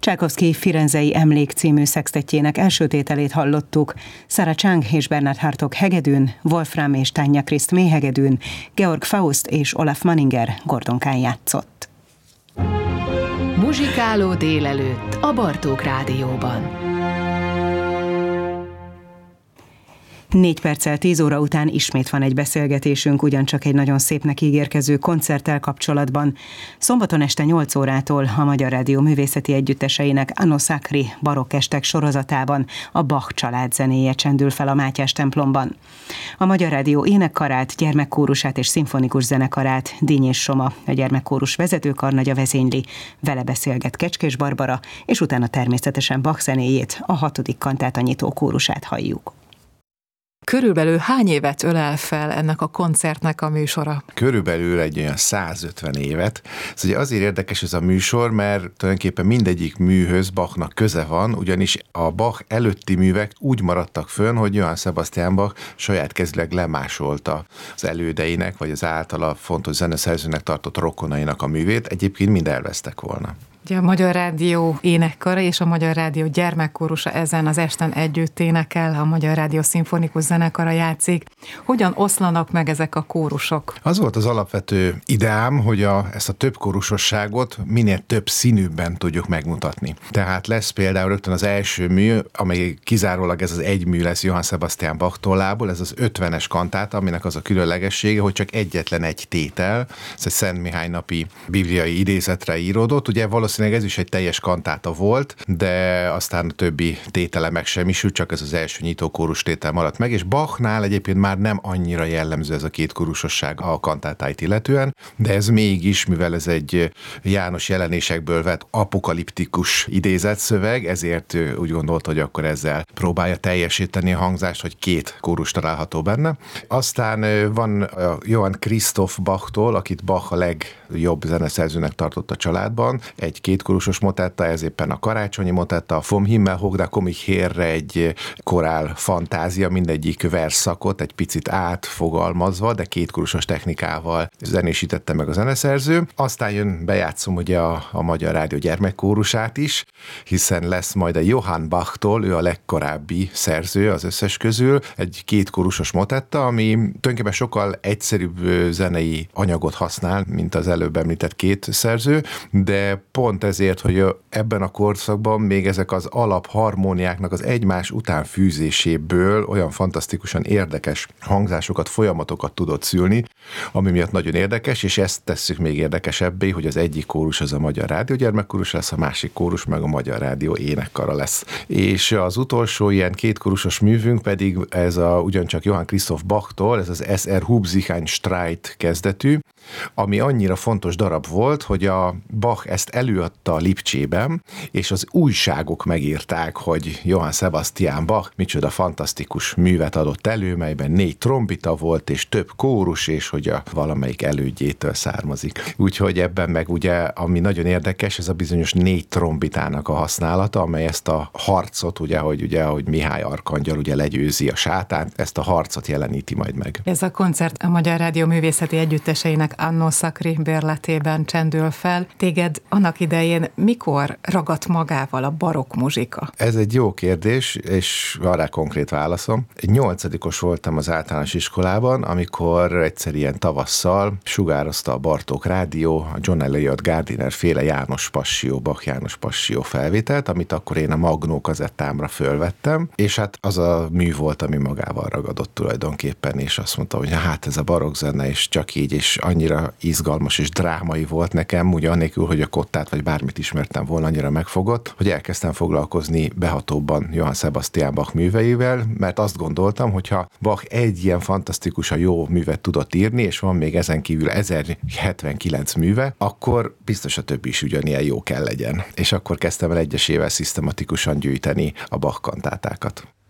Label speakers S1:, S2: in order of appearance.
S1: Csajkovszky Firenzei Emlék című szextettjének első tételét hallottuk. Sarah Chang és Bernard Hartog hegedűn, Wolfram és Tanja Christ méhegedűn, Georg Faust és Olaf Manninger gordonkán játszott.
S2: Muzsikáló délelőtt a Bartók Rádióban.
S1: 4 perccel 10 óra után ismét van egy beszélgetésünk, ugyancsak egy nagyon szépnek ígérkező koncerttel kapcsolatban. Szombaton este 8 órától a Magyar Rádió művészeti együtteseinek Anno Sacri barokkestek sorozatában a Bach család zenéje csendül fel a Mátyás templomban. A Magyar Rádió énekkarát, gyermekkórusát és szimfonikus zenekarát Dínyés Soma, a gyermekkórus vezetőkarnagya vezényli, vele beszélget Kecskés Barbara, és utána természetesen Bach zenéjét, a 6. kantáta nyitó kórusát halljuk.
S3: Körülbelül hány évet ölel fel ennek a koncertnek a műsora?
S4: Körülbelül egy olyan 150 évet. Ez ugye azért érdekes ez a műsor, mert tulajdonképpen mindegyik műhöz Bachnak köze van, ugyanis a Bach előtti művek úgy maradtak fönn, hogy Johann Sebastian Bach saját kezileg lemásolta az elődeinek, vagy az általa fontos zeneszerzőnek tartott rokonainak a művét, egyébként mind elvesztek volna.
S3: Ugye a Magyar Rádió énekkara és a Magyar Rádió gyermekkórusa ezen az esten együtt énekel, a Magyar Rádió szimfonikus zenekara játszik. Hogyan oszlanak meg ezek a kórusok?
S4: Az volt az alapvető ideám, hogy ezt a több kórusosságot minél több színűbben tudjuk megmutatni. Tehát lesz például rögtön az első mű, amely kizárólag ez az egy mű lesz Johann Sebastian Bach tollából, ez az 50-es kantáta, aminek az a különlegessége, hogy csak egyetlen egy tétel, ez egy Szent Mihály napi bibliai idézetre íródott, ugye valószínűleg ez is egy teljes kantáta volt, de aztán a többi tétele megsemmisült, csak ez az első nyitó kórus tétel maradt meg, és Bachnál egyébként már nem annyira jellemző ez a két kórusosság a kantátáit illetően, de ez mégis, mivel ez egy János jelenésekből vett apokaliptikus idézetszöveg, ezért úgy gondolta, hogy akkor ezzel próbálja teljesíteni a hangzást, hogy 2 kórus található benne. Aztán van a Johann Christoph Bachtól, akit Bach a legjobb zeneszerzőnek tartott a családban, egy 2 kórusos motetta, ez éppen a karácsonyi motetta, a Vom Himmel hoch da komm ich herre egy korál fantázia, mindegyik versszakot egy picit átfogalmazva, de 2 kórusos technikával zenésítette meg a zeneszerző. Aztán bejátszom ugye a Magyar Rádió gyermekkórusát is, hiszen lesz majd a Johann Bachtól, ő a legkorábbi szerző az összes közül, egy 2 kórusos motetta, ami tulajdonképpen sokkal egyszerűbb zenei anyagot használ, mint az előbb említett 2 szerző, de pont ezért, hogy ebben a korszakban még ezek az alapharmóniáknak az egymás után fűzéséből olyan fantasztikusan érdekes hangzásokat, folyamatokat tudott szülni, ami miatt nagyon érdekes, és ezt tesszük még érdekesebbé, hogy az egyik kórus az a Magyar Rádió gyermekkórus lesz, a másik kórus meg a Magyar Rádió énekkara lesz. És az utolsó ilyen 2 kórusos művünk pedig ez ugyancsak Johann Christoph Bachtól, ez az SR Hubsichern Streit kezdetű, ami annyira fontos darab volt, hogy a Bach ezt előadta a Lipcsében, és az újságok megírták, hogy Johann Sebastian Bach micsoda fantasztikus művet adott elő, melyben 4 trombita volt, és több kórus, és hogy a valamelyik elődjétől származik. Úgyhogy ebben meg ugye, ami nagyon érdekes, ez a bizonyos 4 trombitának a használata, amely ezt a harcot, hogy Mihály arkangyal ugye legyőzi a sátánt, ezt a harcot jeleníti majd meg.
S3: Ez a koncert a Magyar Rádió művészeti együtteseinek Anno Sacri bérletében csendül fel. Téged annak idején mikor ragadt magával a barokk muzsika?
S4: Ez egy jó kérdés, és van rá konkrét válaszom. 8-os voltam az általános iskolában, amikor egyszer ilyen tavasszal sugározta a Bartók Rádió a John Eliot Gardiner féle Bach János Passió felvételt, amit akkor én a Magnó kazettámra fölvettem, és hát az a mű volt, ami magával ragadott tulajdonképpen, és azt mondta, hogy hát ez a barokk zene, és csak így, és annyira izgalmas és drámai volt nekem, ugye annélkül, hogy a kottát vagy bármit ismertem volna, annyira megfogott, hogy elkezdtem foglalkozni behatóbban Johann Sebastian Bach műveivel, mert azt gondoltam, hogyha Bach egy ilyen fantasztikusan jó művet tudott írni, és van még ezen kívül 1079 műve, akkor biztos a többi is ugyanilyen jó kell legyen. És akkor kezdtem el egyesével szisztematikusan gyűjteni a Bach kantátákat.